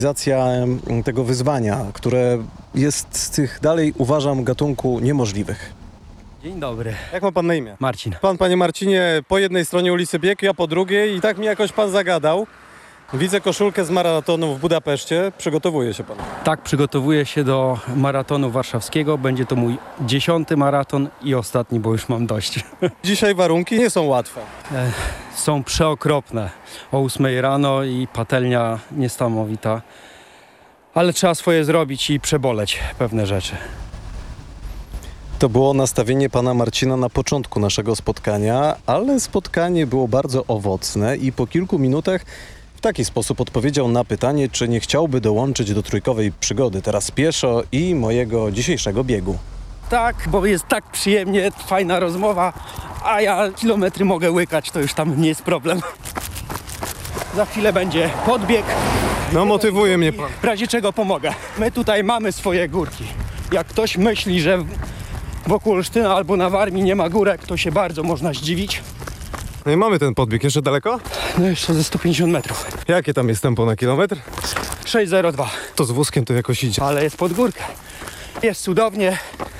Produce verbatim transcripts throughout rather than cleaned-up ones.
Realizacja tego wyzwania, które jest z tych dalej, uważam, gatunku niemożliwych. Dzień dobry. Jak ma pan na imię? Marcin. Pan, panie Marcinie, po jednej stronie ulicy biegł, ja po drugiej i tak mi jakoś pan zagadał. Widzę koszulkę z maratonu w Budapeszcie. Przygotowuje się pan. Tak, przygotowuję się do maratonu warszawskiego. Będzie to mój dziesiąty maraton i ostatni, bo już mam dość. Dzisiaj warunki nie są łatwe. Są przeokropne. O ósmej rano i patelnia niesamowita. Ale trzeba swoje zrobić i przeboleć pewne rzeczy. To było nastawienie pana Marcina na początku naszego spotkania, ale spotkanie było bardzo owocne i po kilku minutach w taki sposób odpowiedział na pytanie, czy nie chciałby dołączyć do trójkowej przygody teraz pieszo i mojego dzisiejszego biegu. Tak, bo jest tak przyjemnie, fajna rozmowa, a ja kilometry mogę łykać, to już tam nie jest problem. Za chwilę będzie podbieg. No motywuje mnie pan. W razie czego pomogę. My tutaj mamy swoje górki. Jak ktoś myśli, że wokół Olsztyna albo na Warmii nie ma górek, to się bardzo można zdziwić. No i mamy ten podbieg. Jeszcze daleko? No jeszcze ze sto pięćdziesiąt metrów. Jakie tam jest tempo na kilometr? sześć zero dwa. To z wózkiem to jakoś idzie. Ale jest pod górkę. Jest cudownie,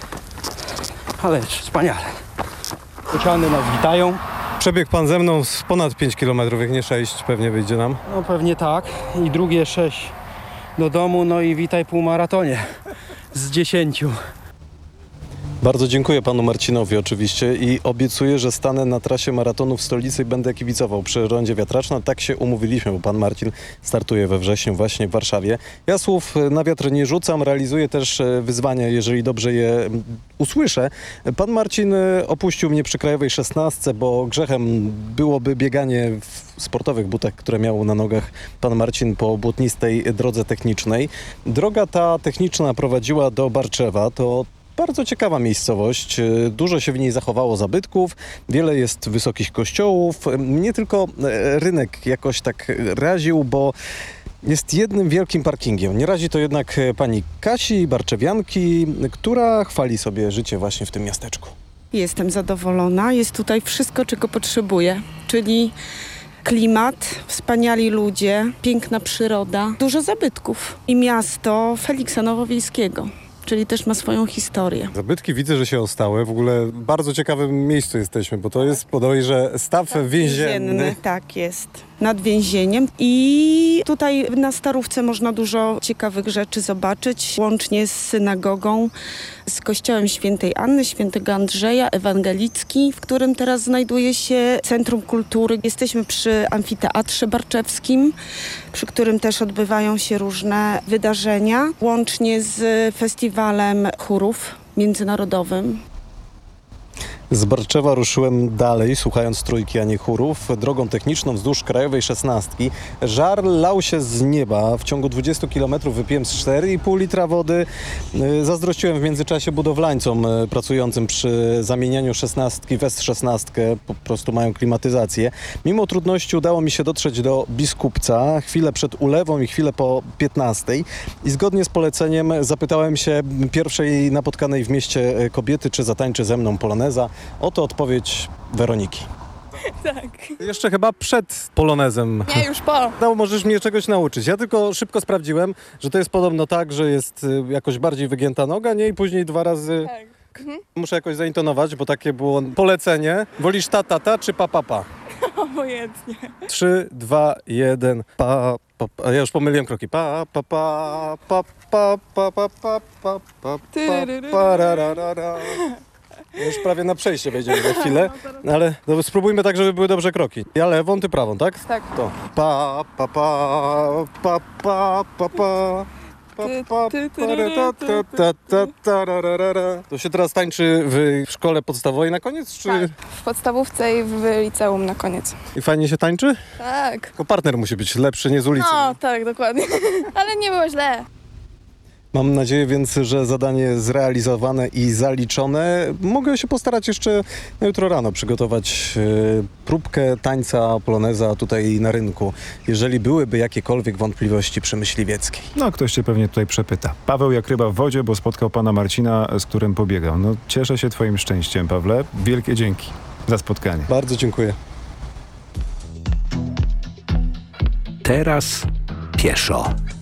ale jest wspaniale. Kociany nas witają. Przebiegł pan ze mną z ponad pięć kilometrów, jak nie sześć pewnie wyjdzie nam. No pewnie tak. I drugie sześć do domu, no i witaj półmaratonie z dziesięciu. Bardzo dziękuję panu Marcinowi oczywiście i obiecuję, że stanę na trasie maratonu w stolicy i będę kibicował przy rondzie Wiatraczna. Tak się umówiliśmy, bo pan Marcin startuje we wrześniu właśnie w Warszawie. Ja słów na wiatr nie rzucam, realizuję też wyzwania, jeżeli dobrze je usłyszę. Pan Marcin opuścił mnie przy Krajowej szesnastce, bo grzechem byłoby bieganie w sportowych butach, które miał na nogach pan Marcin po błotnistej drodze technicznej. Droga ta techniczna prowadziła do Barczewa. To bardzo ciekawa miejscowość, dużo się w niej zachowało zabytków, wiele jest wysokich kościołów. Mnie tylko rynek jakoś tak raził, bo jest jednym wielkim parkingiem. Nie razi to jednak pani Kasi, barczewianki, która chwali sobie życie właśnie w tym miasteczku. Jestem zadowolona, jest tutaj wszystko, czego potrzebuję, czyli klimat, wspaniali ludzie, piękna przyroda, dużo zabytków i miasto Feliksa Nowowiejskiego. Czyli też ma swoją historię. Zabytki widzę, że się ostały. W ogóle w bardzo ciekawym miejscu jesteśmy, bo to jest podejrzewam staw Tak, więzienny. Tak jest, nad więzieniem. I tutaj na Starówce można dużo ciekawych rzeczy zobaczyć, łącznie z synagogą, z kościołem świętej Anny, świętego Andrzeja, ewangelicki, w którym teraz znajduje się Centrum Kultury. Jesteśmy przy Amfiteatrze Barczewskim, przy którym też odbywają się różne wydarzenia, łącznie z festiwalem chórów międzynarodowym. Z Barczewa ruszyłem dalej, słuchając trójki, a nie chórów, drogą techniczną wzdłuż Krajowej szesnastki. Żar lał się z nieba. W ciągu dwudziestu kilometrów wypiłem z cztery i pół litra wody. Zazdrościłem w międzyczasie budowlańcom pracującym przy zamienianiu szesnastki w S szesnaście. Po prostu mają klimatyzację. Mimo trudności udało mi się dotrzeć do Biskupca chwilę przed ulewą i chwilę po piętnastej. I zgodnie z poleceniem zapytałem się pierwszej napotkanej w mieście kobiety, czy zatańczy ze mną poloneza. Oto odpowiedź Weroniki. Tak. Jeszcze chyba przed polonezem. Nie, już po. No, możesz mnie czegoś nauczyć. Ja tylko szybko sprawdziłem, że to jest podobno tak, że jest y, jakoś bardziej wygięta noga, nie? I później dwa razy Tak. Mhm. muszę jakoś zaintonować, bo takie było polecenie. Wolisz ta, ta, ta czy pa, pa, pa? Obojętnie. Trzy, dwa, jeden, pa, pa, pa. A ja już pomyliłem kroki. Pa, pa, pa, pa, pa, pa, pa, pa, pa, pa, pa, ra, ra, ra, ra. Już prawie na przejście wejdziemy za chwilę, ale no, spróbujmy tak, żeby były dobrze kroki. Ja lewą, ty prawą, tak? Tak. To. Pa, pa, pa, pa, pa, pa, pa. Pa, pa, Ty, ty, pa, ra, ta, ta, ta, ta, ta, ra, ra, ra, ra. To się teraz tańczy w szkole podstawowej na koniec, czy? Tak. W podstawówce i w liceum na koniec. I fajnie się tańczy? Tak. Tylko partner musi być lepszy, nie z ulicy. No, tak, dokładnie. Ale nie było źle. Mam nadzieję więc, że zadanie zrealizowane i zaliczone. Mogę się postarać jeszcze na jutro rano przygotować e, próbkę tańca poloneza tutaj na rynku, jeżeli byłyby jakiekolwiek wątpliwości przy Myśliwieckiej. No, ktoś cię pewnie tutaj przepyta. Paweł jak ryba w wodzie, bo spotkał pana Marcina, z którym pobiegał. No, cieszę się twoim szczęściem, Pawle. Wielkie dzięki za spotkanie. Bardzo dziękuję. Teraz pieszo.